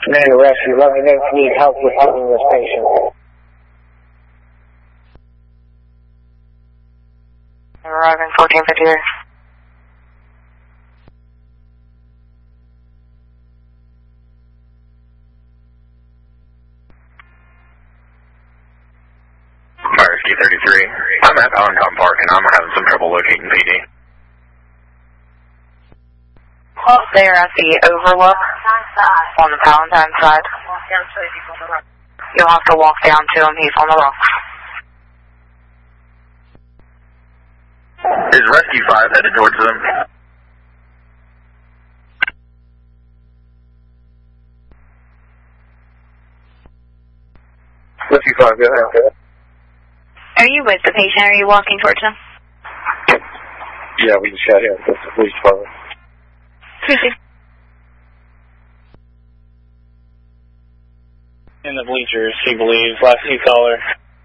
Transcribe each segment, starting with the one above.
Commander Rescue, let me know if you need help with moving this patient. Arriving 1453. Fire Rescue 33. I'm at Valentine Park and I'm having some trouble locating PD. Up there at the overlook on the Valentine side. You'll have to walk down to him. He's on the rock. Is Rescue 5 headed towards them? Rescue 5, go ahead. Are you with the patient? Are you walking towards him? Yeah, we just got here. That's the police department. In the bleachers, he believes. Last two caller.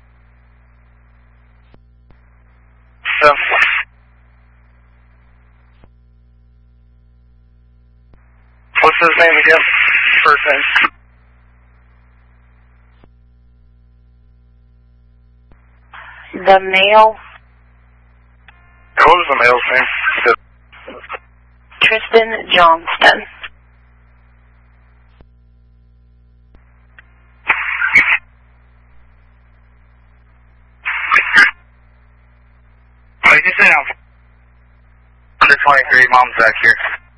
So. What's his name again? First name. The male, What was the male's name? Tristan Johnston. What did you say now? 123, mom's back here.